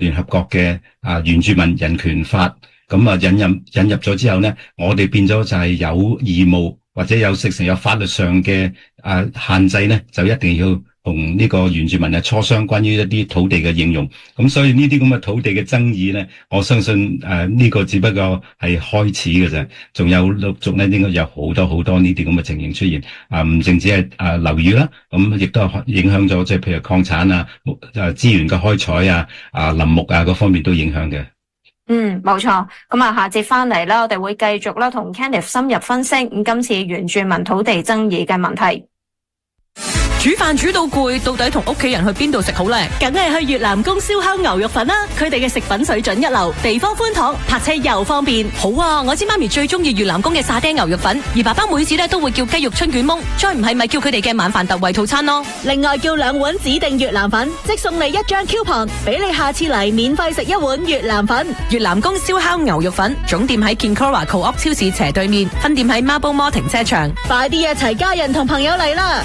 聯合國嘅原住民人權法，咁引入咗之後咧，我哋變咗就係有義務或者有成有法律上嘅限制咧，就一定要同呢個原住民磋商關於一啲土地嘅應用。咁所以呢啲咁嘅土地嘅爭議咧，我相信呢個只不過係開始嘅啫，仲有陸續咧應該有好多呢啲咁嘅情形出現。唔淨止係樓宇啦，咁亦都係影響咗即係譬如礦產資源嘅開採林木嗰方面都影響嘅。 冇錯。咁下節翻嚟啦，我哋會繼續啦同 Kenneth 深入分析今次原住民土地爭議嘅問題。 煮飯煮到攰，到底同屋企人去邊度食好呢？ 梗係去越南宮燒烤牛肉粉啦！佢哋嘅食品水準一流，地方寬敞，泊車又方便。 好啊，我知媽咪最中意越南宮嘅沙爹牛肉粉，而爸爸每次都會叫雞肉春卷檬，再唔係咪叫佢哋嘅晚飯特惠套餐咯。 另外叫2碗指定越南粉，即送你1張 coupon， 俾你下次嚟免費食1碗越南粉。 越南宮燒烤牛肉粉總店喺 Kinkora Co-op 超市斜對面，分店喺 Marble Mall 停車場。 快啲一齊家人同朋友嚟啦！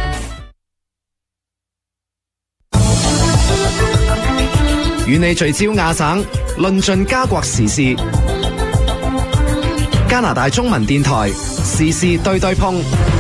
與你聚焦亞省，論盡加國時事。加拿大中文電台時事對對碰。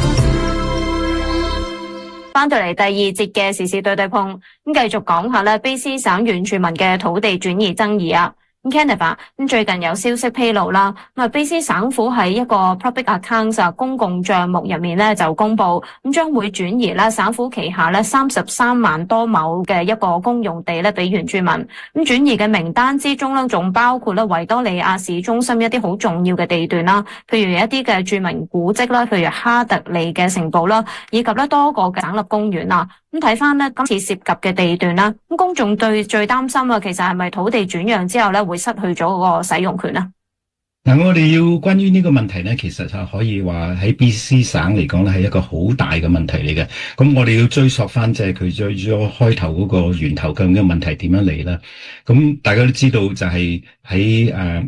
翻到嚟第二節嘅時事對對碰，咁繼續講下咧卑詩省原住民嘅土地轉移爭議啊。Canada 最近有消息披露啦，卑詩省府喺一個 public accounts 公共帳目入面咧就公布，將會轉移咧省府旗下咧33萬多畝嘅一個公用地咧俾原住民。轉移嘅名單之中咧，仲包括咧維多利亞市中心一啲好重要嘅地段啦，譬如一啲嘅著名古蹟啦，譬如哈特利嘅城堡啦，以及咧多個嘅省立公園啊。睇翻咧今次涉及嘅地段啦，公眾最擔心其實係咪土地轉讓之後咧會失去咗嗰個使用權啊？ 我哋要關於呢個問題咧，其實就可以話喺 BC 省嚟講咧係一個好大嘅問題嚟嘅。咁我哋要追溯翻即係佢最開頭嗰個源頭究竟嘅問題點樣嚟啦。咁大家都知道就係喺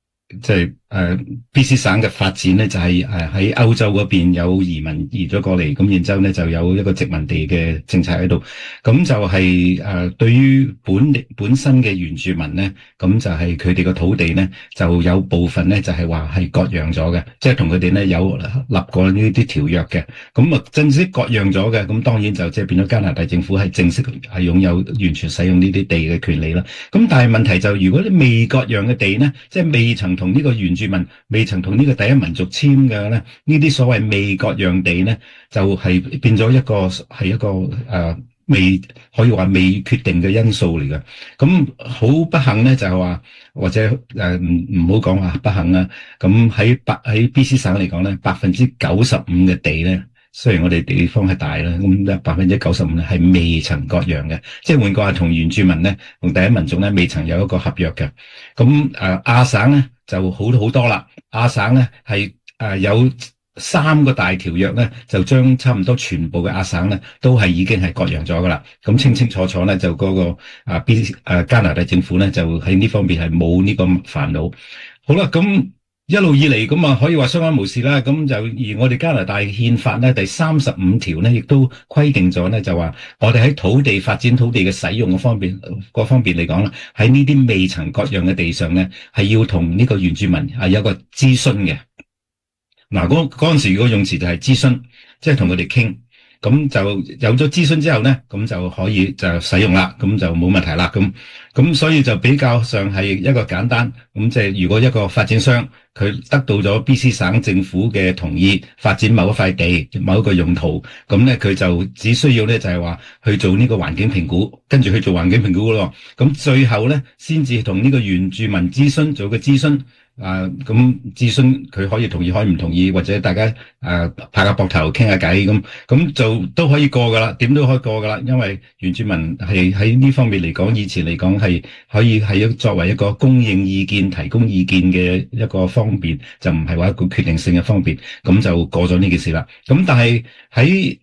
BC 省嘅發展咧，就係喺歐洲嗰邊有移民移咗過嚟，咁然之後咧就有一個殖民地嘅政策喺度，咁就係對於本身嘅原住民咧，咁就係佢哋個土地咧就有部分咧就係話係割讓咗嘅，即係同佢哋咧有立過呢啲條約嘅，咁正式割讓咗嘅，咁當然就即係變咗加拿大政府係正式係擁有完全使用呢啲地嘅權利啦。咁但係問題就如果你未割讓嘅地咧，即係未曾同呢個原住民未曾同呢個第一民族簽嘅咧，呢啲所謂未割讓地咧，就係變咗一個未可以話未決定嘅因素嚟嘅。咁好不幸咧，就係話或者唔好講話不幸啦。咁喺BC 省嚟講咧，95%嘅地咧，雖然我哋地方係大啦，咁95%咧係未曾割讓嘅，即係換句話同原住民咧，同第一民族咧未曾有一個合約嘅。咁亞省咧就好多啦，亞省咧係有3個大條約咧，就將差唔多全部嘅亞省咧都係已經係割讓咗噶啦。咁清清楚楚咧，就嗰個加拿大政府咧就喺呢方面係冇呢個煩惱。好啦，咁一路以嚟咁可以話相安無事啦。咁就而我哋加拿大憲法咧第35條咧，亦都規定咗咧，就話我哋喺土地發展、土地嘅使用嗰方面嚟講啦，喺呢啲未曾割讓嘅地上咧，係要同呢個原住民有一個諮詢嘅。嗱，嗰陣時個用詞就係諮詢，即係同佢哋傾。咁就有咗諮詢之後咧，咁就可以就使用啦，咁就冇問題啦。咁所以就比較上係一個簡單。咁即係如果一個發展商佢得到咗 BC 省政府嘅同意發展某一塊地、某一個用途，咁咧佢就只需要咧就係話去做呢個環境評估，跟住去做環境評估咯。咁最後咧先至同呢個原住民諮詢做個諮詢。咁諮詢佢可以同意，可以唔同意，或者大家拍下膊頭傾下偈，咁就都可以過噶啦，點都可以過噶啦。因為原住民係喺呢方面嚟講，以前嚟講係可以係作為一個供應意見、提供意見嘅一個方面，就唔係話一個決定性嘅方面，咁就過咗呢件事啦。咁但係喺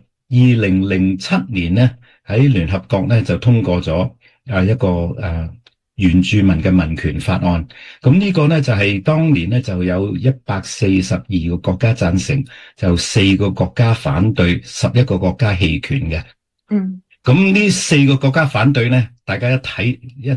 2007年咧，喺聯合國咧就通過咗一個原住民嘅民權法案，咁呢個呢，就係當年呢，就有142個國家贊成，就4個國家反對，11個國家棄權嘅。咁呢4個國家反對呢，大家一睇